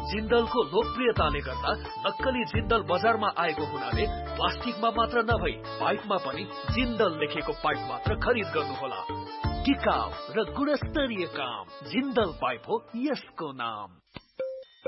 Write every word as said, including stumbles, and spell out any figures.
जिन्दलको लोकप्रियताले गर्दा नक्कली जिन्दल बजारमा आएको हुनाले प्लास्टिकमा मात्र नभई पाइपमा पनि जिन्दल लेखेको पाइप मात्र खरिद गर्नुहोला। टिकाउ र गुणस्तरीय काम जिन्दल पाइप हो यसको नाम।